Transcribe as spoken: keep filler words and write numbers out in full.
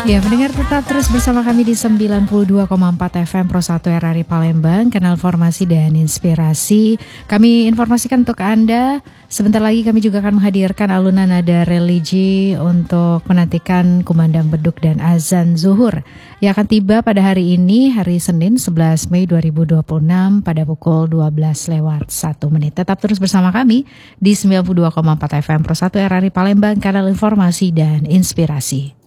Ya, pendengar tetap terus bersama kami di sembilan puluh dua koma empat F M Pro satu R R I Palembang, kanal informasi dan inspirasi. Kami informasikan untuk Anda, sebentar lagi kami juga akan menghadirkan alunan nada religi untuk menantikan kumandang beduk dan azan zuhur yang akan tiba pada hari ini, hari Senin sebelas Mei dua ribu dua puluh enam pada pukul dua belas lewat satu menit. Tetap terus bersama kami di sembilan puluh dua koma empat F M Pro satu R R I Palembang, kanal informasi dan inspirasi.